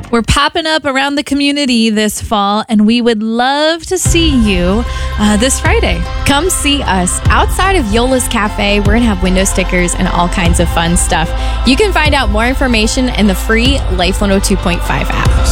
We're popping up around the community this fall, and we would love to see you this Friday. Come see us. Outside of Yola's Cafe, we're going to have window stickers and all kinds of fun stuff. You can find out more information in the free Life 102.5 app.